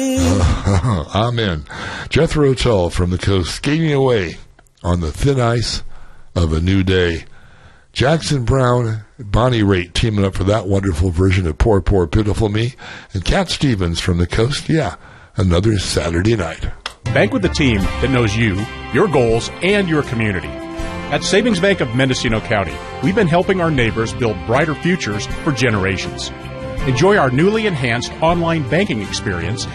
Amen. Jethro Tull from the coast, skating away on the thin ice of a new day. Jackson Browne, Bonnie Raitt teaming up for that wonderful version of Poor, Poor, Pitiful Me. And Cat Stevens from the coast, another Saturday night. Bank with the team that knows you, your goals, and your community. At Savings Bank of Mendocino County, we've been helping our neighbors build brighter futures for generations. Enjoy our newly enhanced online banking experience